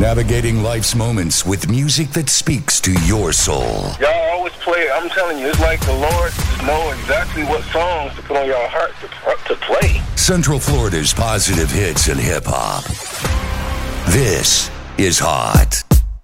Navigating life's moments with music that speaks to your soul. Y'all always play it. I'm telling you, it's like the Lord know exactly what songs to put on your heart to play. Central Florida's positive hits and hip-hop. This is Hot.